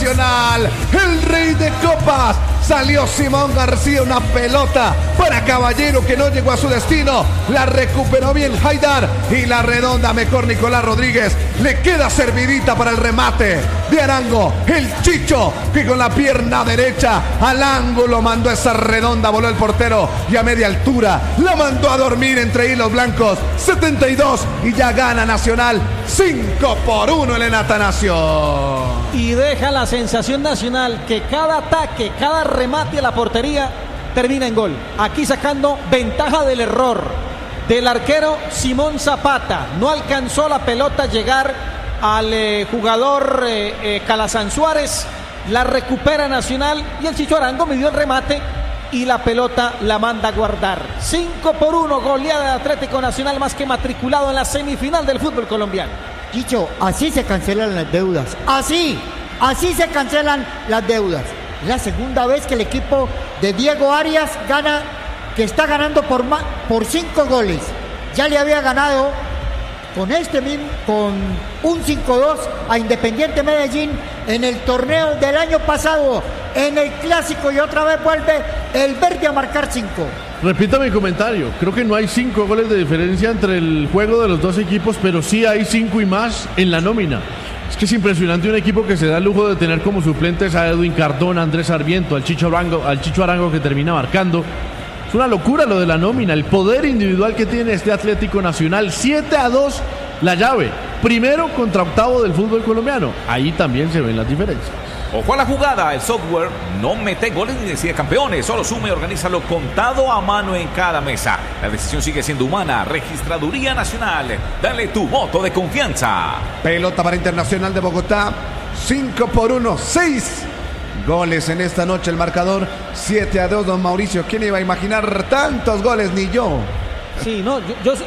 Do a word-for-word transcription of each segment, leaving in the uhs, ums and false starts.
Internacional, el rey de copas. Salió Simón García, una pelota para Caballero que no llegó a su destino. La recuperó bien Haidar y la redonda mejor Nicolás Rodríguez. Le queda servidita para el remate de Arango. El Chicho que con la pierna derecha al ángulo mandó esa redonda, voló el portero y a media altura la mandó a dormir entre hilos blancos. setenta y dos y ya gana Nacional cinco por uno en el Atanasio. Y deja la sensación Nacional que cada ataque, cada remate a la portería termina en gol. Aquí sacando ventaja del error del arquero Simón Zapata. No alcanzó la pelota a llegar al eh, jugador eh, eh, Calazán Suárez. La recupera Nacional y el Chicho Arango midió el remate y la pelota la manda a guardar. cinco por uno, goleada de Atlético Nacional, más que matriculado en la semifinal del fútbol colombiano. Chicho, así se cancelan las deudas. Así, así se cancelan las deudas. La segunda vez que el equipo de Diego Arias gana, que está ganando por, ma, por cinco goles. Ya le había ganado con este mismo, con un cinco dos a Independiente Medellín en el torneo del año pasado, en el clásico, y otra vez vuelve el verde a marcar cinco. Repito mi comentario, creo que no hay cinco goles de diferencia entre el juego de los dos equipos, pero sí hay cinco y más en la nómina. Es que es impresionante un equipo que se da el lujo de tener como suplentes a Edwin Cardona, Andrés Sarmiento, al Chicho Arango, al Chicho Arango que termina marcando. Es una locura lo de la nómina, el poder individual que tiene este Atlético Nacional. siete a dos la llave, primero contra octavo del fútbol colombiano. Ahí también se ven las diferencias. Ojo a la jugada, el software no mete goles ni decide campeones, solo suma y organízalo contado a mano en cada mesa. La decisión sigue siendo humana. Registraduría Nacional, dale tu voto de confianza. Pelota para Internacional de Bogotá, cinco por uno, seis goles en esta noche el marcador, siete a dos, don Mauricio. ¿Quién iba a imaginar tantos goles? Ni yo. Sí, no, yo... yo...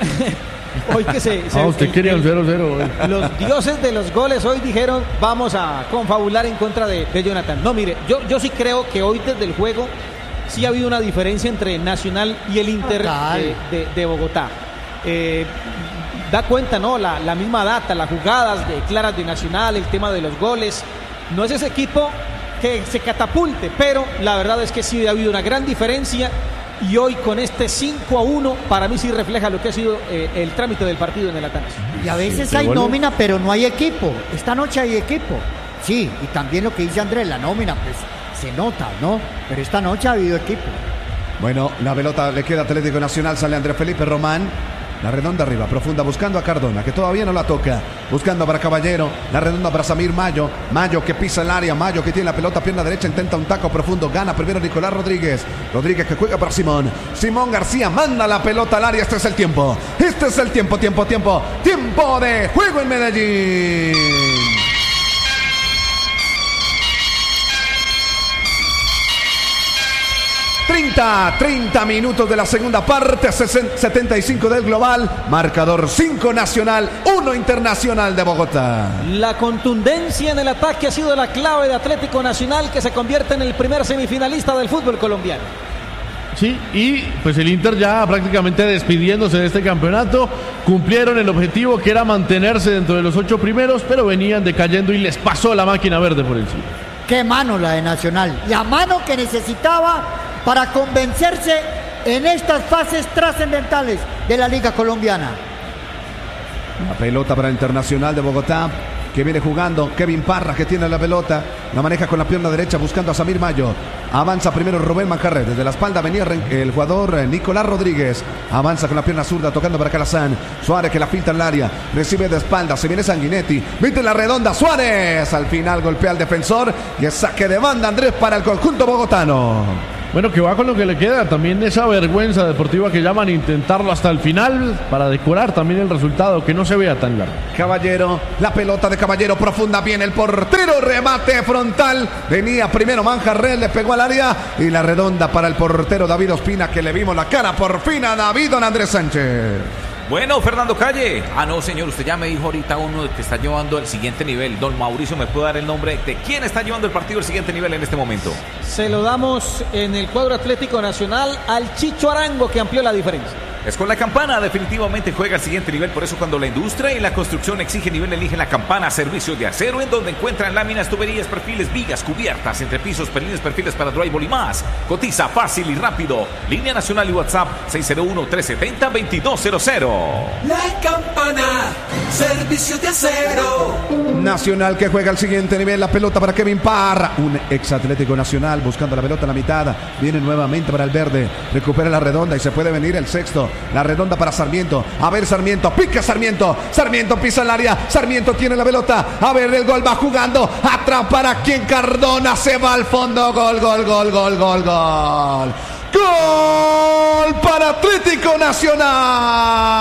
Hoy que se, se ah, usted el, quería un cero cero. Los dioses de los goles hoy dijeron vamos a confabular en contra de, de Jonathan. No, mire, yo, yo sí creo que hoy desde el juego sí ha habido una diferencia entre Nacional y el Inter de, de, de Bogotá. Eh, da cuenta, ¿no? La, la misma data, las jugadas de claras de Nacional, el tema de los goles. No es ese equipo que se catapulte, pero la verdad es que sí ha habido una gran diferencia. Y hoy con este cinco a uno, para mí sí refleja lo que ha sido eh, el trámite del partido en el Atanasio. Y a veces sí, hay bueno. nómina, pero no hay equipo. Esta noche hay equipo. Sí, y también lo que dice Andrés, la nómina, pues se nota, ¿no? Pero esta noche ha habido equipo. Bueno, la pelota le queda Atlético Nacional, sale Andrés Felipe Román. La redonda arriba, profunda, buscando a Cardona, que todavía no la toca. Buscando para Caballero. La redonda para Samir Mayo. Mayo que pisa el área. Mayo que tiene la pelota, pierna derecha, intenta un taco profundo. Gana primero Nicolás Rodríguez. Rodríguez que juega para Simón. Simón García manda la pelota al área. Este es el tiempo. Este es el tiempo, tiempo, tiempo. Tiempo de juego en Medellín. treinta, treinta minutos de la segunda parte, setenta y cinco del global, marcador cinco Nacional, uno Internacional de Bogotá. La contundencia en el ataque ha sido la clave de Atlético Nacional, que se convierte en el primer semifinalista del fútbol colombiano. Sí, y pues el Inter ya prácticamente despidiéndose de este campeonato, cumplieron el objetivo que era mantenerse dentro de los ocho primeros, pero venían decayendo y les pasó la máquina verde por encima. Qué mano la de Nacional, la mano que necesitaba para convencerse en estas fases trascendentales de la Liga Colombiana. La pelota para el Internacional de Bogotá, que viene jugando Kevin Parra, que tiene la pelota, la maneja con la pierna derecha buscando a Samir Mayo. Avanza primero Rubén Manjarres, desde la espalda venía el jugador Nicolás Rodríguez. Avanza con la pierna zurda, tocando para Calazán. Suárez que la filtra en el área, recibe de espalda, se viene Sanguinetti, mete la redonda Suárez, al final golpea al defensor y es saque de banda Andrés para el conjunto bogotano. Bueno, que va con lo que le queda, también esa vergüenza deportiva que llaman intentarlo hasta el final para decorar también el resultado, que no se vea tan largo. Caballero, la pelota de Caballero profunda, bien el portero, remate frontal, venía primero Manjarres, le pegó al área y la redonda para el portero David Ospina, que le vimos la cara por fin a David don Andrés Sánchez. Bueno, Fernando Calle. Ah, no, señor, usted ya me dijo ahorita uno que está llevando el siguiente nivel. Don Mauricio, ¿me puede dar el nombre de quién está llevando el partido al siguiente nivel en este momento? Se lo damos en el cuadro Atlético Nacional al Chicho Arango, que amplió la diferencia. Es con La Campana, definitivamente juega al siguiente nivel. Por eso cuando la industria y la construcción exige nivel, eligen La Campana. Servicio de acero en donde encuentran láminas, tuberías, perfiles, vigas, cubiertas, entrepisos, perlines, perfiles para drywall y más. Cotiza fácil y rápido. Línea nacional y WhatsApp seis cero uno, tres siete cero, dos dos cero cero. La Campana, servicio de acero. Nacional que juega al siguiente nivel. La pelota para Kevin Parra. Un ex Atlético Nacional buscando la pelota en la mitad. Viene nuevamente para el verde. Recupera la redonda y se puede venir el sexto. La redonda para Sarmiento. A ver, Sarmiento. Pica Sarmiento. Sarmiento pisa el área. Sarmiento tiene la pelota. A ver, el gol va jugando. Atrás para quien Cardona. Se va al fondo. Gol, gol, gol, gol, gol, gol. Gol para Atlético Nacional.